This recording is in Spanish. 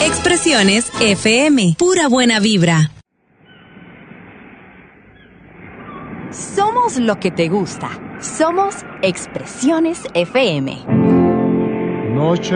Expresiones FM, pura buena vibra. Somos lo que te gusta. Somos Expresiones FM. Noche